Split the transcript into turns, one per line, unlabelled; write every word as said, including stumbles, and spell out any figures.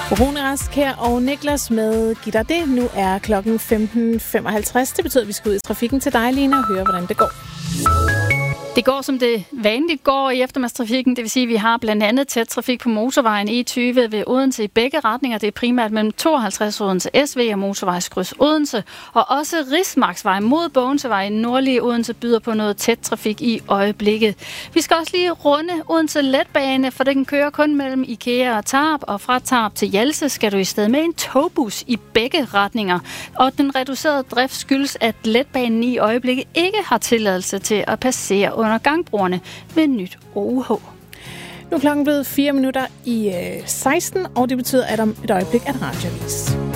Rune Rask her og Niklas med Giv dig det. Nu er klokken femten femoghalvtreds. Det betyder, at vi skal ud i trafikken til dig, Lina, og høre, hvordan det går.
Det går, som det vanligt går i eftermiddagstrafikken. Det vil sige, at vi har blandt andet tæt trafik på motorvejen E tyve ved Odense i begge retninger. Det er primært mellem tooghalvtreds Odense S V og motorvejskryds Odense. Og også Rismarksvej mod Bogensevej i nordlige Odense byder på noget tæt trafik i øjeblikket. Vi skal også lige runde Odense Letbane, for den kører kun mellem IKEA og Tarp. Og fra Tarp til Hjallese skal du i stedet med en togbus i begge retninger. Og den reducerede drift skyldes, at letbanen i øjeblikket ikke har tilladelse til at passere under gangbroerne med nyt O U H.
Nu er klokken blevet fire minutter i seksten, og det betyder, at om et øjeblik er der radioavis.